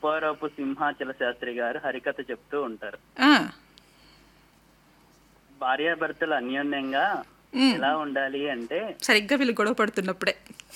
ముప్పవరపు సింహాచల శాస్త్రి గారు హరికథ చెప్తూ ఉంటారు. ఆ, భార్యాభర్తలు అన్యోన్యంగా ఎలా ఉండాలి అంటే, సరిగ్గా వీళ్ళు గొడవ పడుతున్నప్పుడే.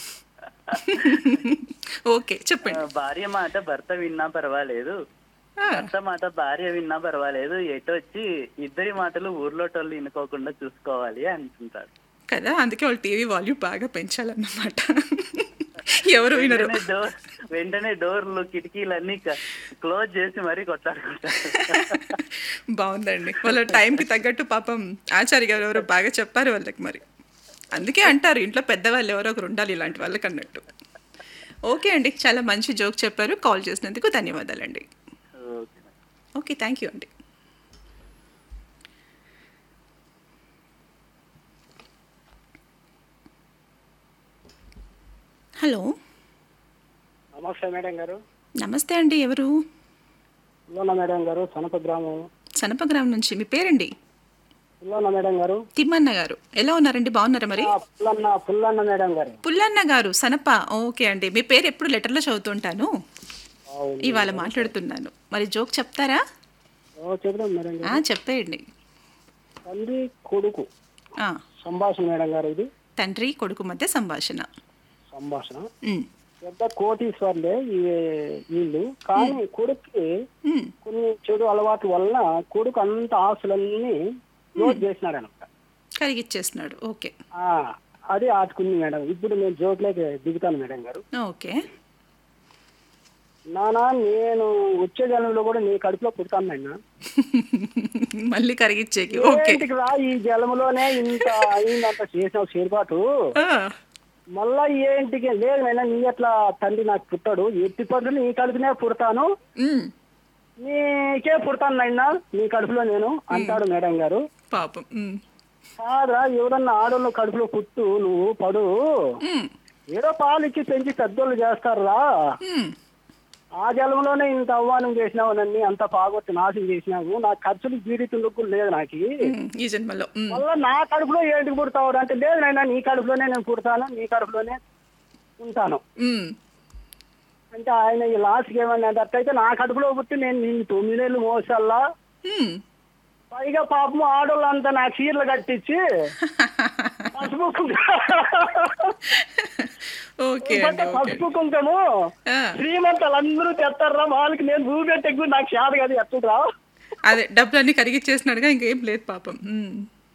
ఓకే, చెప్పండి. భార్య మాట భర్త విన్నా పర్వాలేదు, ఆ, భర్త మాట భార్య విన్నా పర్వాలేదు, ఎటు వచ్చి ఇద్దరి మాటలు ఊర్లోటోళ్ళు వినుకోకుండా చూసుకోవాలి అంటుంటారు కదా, అందుకే వాళ్ళు టీవీ వాల్యూమ్ బాగా పెంచాలన్నమాట. ఎవరు వినరు. వెంటనే డోర్లు కిటికీలన్నీ క్లోజ్ చేసి మరీ కొట్టాడుకుంటారు. బాగుందండి. వాళ్ళ టైంకి తగ్గట్టు పాపం ఆచార్య గారు ఎవరో బాగా చెప్పారు వాళ్ళకి. మరి అందుకే అంటారు ఇంట్లో పెద్దవాళ్ళు ఎవరో ఒకరు ఉండాలి ఇలాంటి వాళ్ళకి అన్నట్టు. ఓకే అండి, చాలా మంచి జోక్ చెప్పారు. కాల్ చేసినందుకు ధన్యవాదాలండి. ఓకే. ఓకే, థ్యాంక్ యూ అండి. హలో, నమస్తే మేడం గారు. నమస్తే అండి. ఎవరు? పుల్లన్న మేడం గారు, సనప గ్రామం. సనపగ్రామం నుంచి. మీ పేరండి? పుల్లన్న మేడం గారు. తిమ్మన్న గారు. ఎలా ఉన్నారండి? బాగున్నారా? మరి పుల్లన్న మేడం గారు. పుల్లన్న గారు, సనప. ఓకే అండి, మీ పేరు ఎప్పుడు లెటర్లో చదువుతుంటాను, అవును. ఇవాళ మాట్లాడుతున్నాను. మరి జోక్ చెప్తారా? చెప్తాం మేడం గారు. చెప్పేయండి. తండ్రి కొడుకు ఆ, సంభాషణ మేడం గారు. ఇది తండ్రి కొడుకు మధ్య సంభాషణ. సంభాషణ. ఉమ్, పెద్ద కోటీశ్వర్లే వీళ్ళు, కానీ కొడుక్కి ఉమ్, కొన్ని చెడు అలవాట్ల వల్ల కొడుకు అంత ఆస్తులన్నీ లోడ్ చేసినాడు అనమాట. కరిగిచ్చేస్తున్నాడు. ఓకే. అది ఆటుకుంది మేడం. ఇప్పుడు నేను జోక్లోకి దిగుతాను మేడం గారు. ఓకే. నానా, నేను వచ్చే జలంలో కూడా నీ కడుపులో పుడతాను నాయన. మళ్ళీ కరిగిచ్చేకి. ఓకే. ఏంటికి రా, ఈ జలములోనే ఇంత అయిందంత చేసిన చేరుబాటు, ఆ, మళ్ళా ఏంటికి లేదు నాయన, నీ ఎట్లా తండ్రి నాకు పుట్టాడు, ఎత్తి పనులు నీ కడుపునే పుడతాను, ఉమ్, నీకే పుడతాను నాయన నీ కడుపులో నేను అంటాడు మేడం గారు. పాపం. ఉమ్, కాదురా, ఎవరన్నా ఆడోళ్ళు కడుపులో పుట్టు నువ్వు పడు, ఉమ్, ఏదో పాలు ఇచ్చి పెంచి పెద్దోళ్ళు చేస్తారురా, ఉమ్, ఆ జలంలోనే ఇంత అవమానం చేసినావు, నన్ను అంత పాగొట్టి నాశనం చేసినావు, నా ఖర్చులు జీడితుందుకు లేదు నాకు, ఈ జన్మలో. ఉమ్, మళ్ళా నా కడుపులో ఏంటికి పుడతావు అంటే, లేదు నాయన నీ కడుపులోనే నేను పుడతాను, నీ కడుపులోనే ఉంటాను ఉమ్, అంటే, ఆయన ఈ లాస్ట్కి ఏమన్నా అట్టయితే నా కడుపులో పుట్టి నేను నిన్ను 9 ఏళ్ళు మోసల్లా, ఉమ్. పైగా పాపము ఆడోళ్ళంతా నా చీరలు కట్టించి పసుపు ఓకే అండి. ఓకే. పసుపు కుంకము ఆ, శ్రీమంతాలు అందరూ తెస్తారా, వాళ్ళకి నేను భూపెట్టకు నాకు చేత కదా ఎట్టురా. అదే డబ్బులన్నీ కరిగిచ్చేసినాడుగా, ఇంకేం లేదు పాపం. ఉమ్,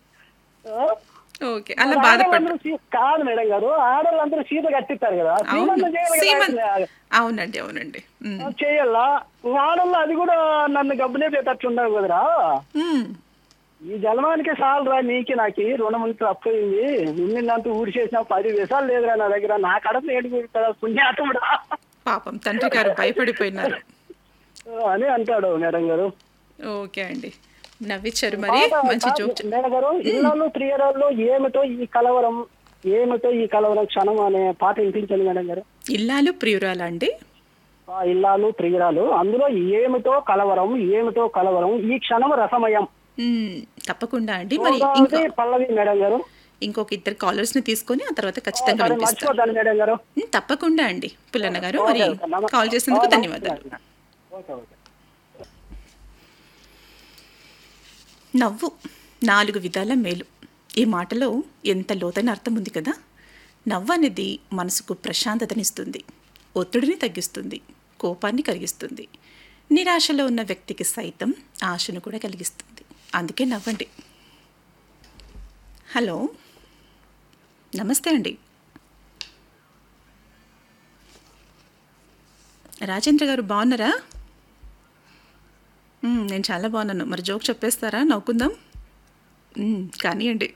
ఓకే. అలా బాధపడ్డా. కాదు మేడం గారు, ఆడవాళ్ళందరూ చీర కట్టిస్తారు కదా, అవును. శ్రీమంతం అవునండి, అవునండి. ఉమ్, చేయాలా, ఆడవాళ్ళు అది కూడా నన్ను గబ్బునే పెట్టట్లుండవు కదరా. ఉమ్, ఈ జన్మానికి చాలరా, నీకి నాకు రుణమంతా తప్పయింది, నిన్నంతా ఊరి చేసిన 10 వేసాలు లేదురా నా దగ్గర, నా కడప ఏడుగు పుణ్యాతముడా పాపం తండ్రి గారు భయపడిపోయినారు అని అంటాడు మేడం గారు. ఓకే అండి, నవ్విచ్చారు. మరి మంచి జోక్. మేడం గారు, ఇల్లాలు ప్రియరాల్లో ఏమిటో ఈ కలవరం, ఏమిటో ఈ కలవరం క్షణం అనే పాట వినిపించండి మేడం గారు. ఇల్లాలు ప్రియురాలా అండి? ఇల్లాలు ప్రియురాలు, అందులో ఏమిటో కలవరం, ఏమిటో కలవరం, ఈ క్షణం రసమయం. తప్పకుండా అండి. మరి పల్లవి మేడం గారు, ఇంకొక 2 కాలర్స్ ని తీసుకొని ఆ తర్వాత ఖచ్చితంగా వినిపిస్తాను. మర్చిపోతాను మేడం గారు. తప్పకుండా అండి పుల్లన్న గారు. మరి కాల్ చేసినందుకు ధన్యవాదాలు. నవ్వు 4 విధాల మేలు. ఈ మాటలో ఎంత లోతైన అర్థం ఉంది కదా. నవ్వు అనేది మనసుకు ప్రశాంతతనిస్తుంది, ఒత్తిడిని తగ్గిస్తుంది, కోపాన్ని కలిగిస్తుంది, నిరాశలో ఉన్న వ్యక్తికి సైతం ఆశను కూడా కలిగిస్తుంది. అందుకే నవ్వండి. హలో, నమస్తే అండి. రాజేంద్ర గారు బాగున్నారా? నేను చాలా బాగున్నాను. మరి జోక్ చెప్పేస్తారా? నవ్వుకుందాం. కానివ్వండి.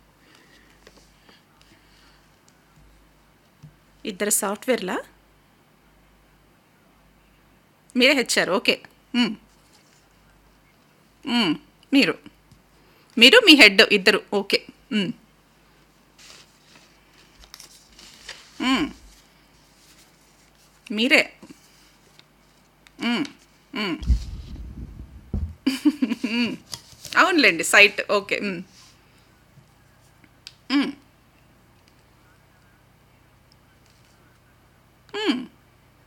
2 సాఫ్ట్వేర్లా? మీరే హెచ్చారు. ఓకే. మీరు మీ హెడ్ ఇద్దరు. ఓకే. మీరే. అవునులేండి, సైట్. ఓకే.